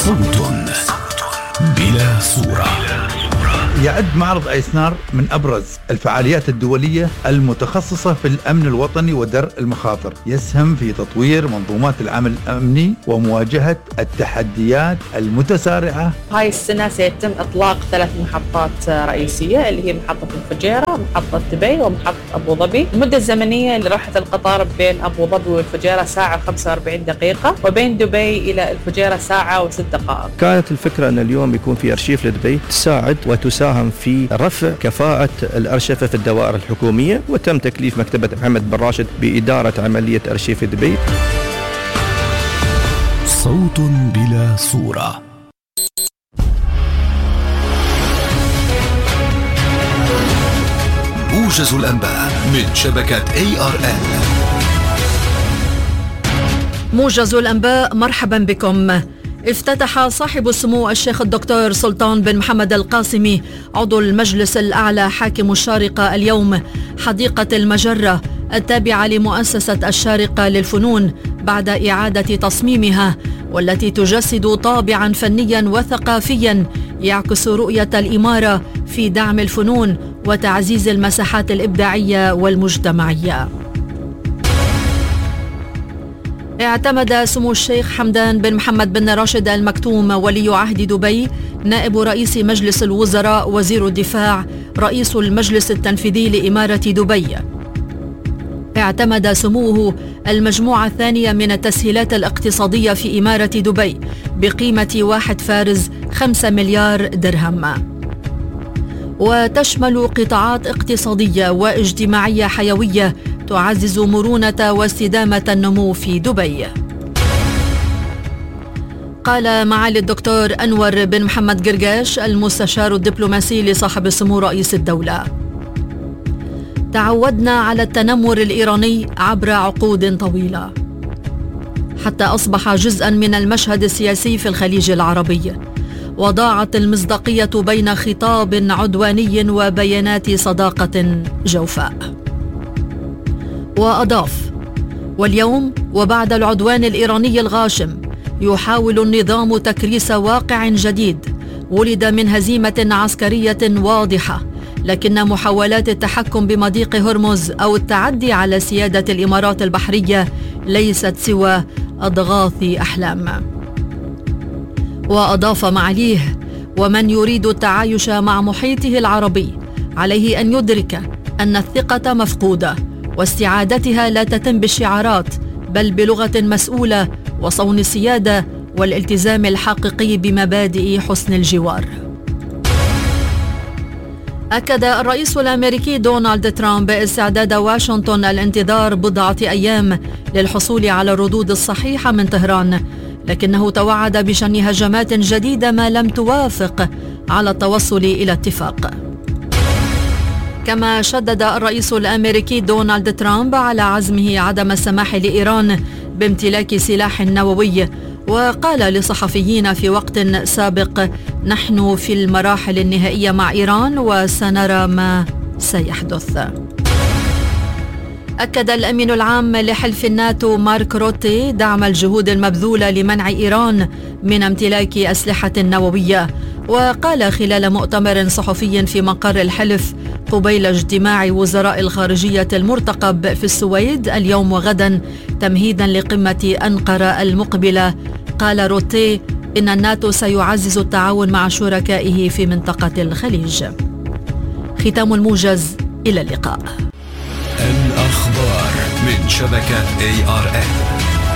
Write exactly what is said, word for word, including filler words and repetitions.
صوت بلا صورة. يعد معرض أيسنار من أبرز الفعاليات الدولية المتخصصة في الأمن الوطني ودرء المخاطر، يسهم في تطوير منظومات العمل الأمني ومواجهة التحديات المتسارعة. هاي السنة سيتم إطلاق ثلاث محطات رئيسية اللي هي محطة الفجيرة، محطة دبي، ومحطة أبو ظبي. المدة الزمنية لراحة القطار بين أبو ظبي والفجيرة ساعة وخمسة وأربعين دقيقة، وبين دبي إلى الفجيرة ساعة وست دقائق. كانت الفكرة أن اليوم يكون في أرشيف لدبي تساعد وتساهم في رفع كفاءة الأرشفة في الدوائر الحكومية، وتم تكليف مكتبة محمد بن راشد بإدارة عملية أرشيف دبي. صوت بلا صورة. موجز الأنباء من شبكة إيه آر إل. موجز الأنباء، مرحبا بكم. افتتح صاحب السمو الشيخ الدكتور سلطان بن محمد القاسمي عضو المجلس الأعلى حاكم الشارقة اليوم حديقة المجرة التابعة لمؤسسة الشارقة للفنون بعد إعادة تصميمها، والتي تجسد طابعا فنيا وثقافيا يعكس رؤية الإمارة في دعم الفنون وتعزيز المساحات الإبداعية والمجتمعية. اعتمد سمو الشيخ حمدان بن محمد بن راشد المكتوم ولي عهد دبي، نائب رئيس مجلس الوزراء، وزير الدفاع، رئيس المجلس التنفيذي لإمارة دبي. اعتمد سموه المجموعة الثانية من التسهيلات الاقتصادية في إمارة دبي بقيمة واحد فارز خمسة مليار درهم، وتشمل قطاعات اقتصادية واجتماعية حيوية تعزز مرونة واستدامة النمو في دبي. قال معالي الدكتور أنور بن محمد قرقاش المستشار الدبلوماسي لصاحب السمو رئيس الدولة: تعودنا على التنمر الإيراني عبر عقود طويلة حتى أصبح جزءا من المشهد السياسي في الخليج العربي، وضاعت المصداقية بين خطاب عدواني وبيانات صداقة جوفاء. وأضاف: واليوم وبعد العدوان الإيراني الغاشم يحاول النظام تكريس واقع جديد ولد من هزيمة عسكرية واضحة، لكن محاولات التحكم بمضيق هرمز أو التعدي على سيادة الإمارات البحرية ليست سوى أضغاث أحلام. وأضاف معاليه: ومن يريد التعايش مع محيطه العربي عليه أن يدرك أن الثقة مفقودة، واستعادتها لا تتم بالشعارات بل بلغة مسؤولة وصون السيادة والالتزام الحقيقي بمبادئ حسن الجوار. أكد الرئيس الأمريكي دونالد ترامب استعداد واشنطن الانتظار بضعة أيام للحصول على الردود الصحيحة من طهران، لكنه توعد بشن هجمات جديدة ما لم توافق على التوصل إلى اتفاق. كما شدد الرئيس الأمريكي دونالد ترامب على عزمه عدم السماح لإيران بامتلاك سلاح نووي، وقال لصحفيين في وقت سابق: نحن في المراحل النهائية مع إيران وسنرى ما سيحدث. أكد الأمين العام لحلف الناتو مارك روتي دعم الجهود المبذولة لمنع إيران من امتلاك أسلحة نووية، وقال خلال مؤتمر صحفي في مقر الحلف قبيل اجتماع وزراء الخارجية المرتقب في السويد اليوم وغدا تمهيدا لقمة أنقرة المقبلة، قال روتي إن الناتو سيعزز التعاون مع شركائه في منطقة الخليج. ختام الموجز، إلى اللقاء. الأخبار من شبكة إيه آر إل.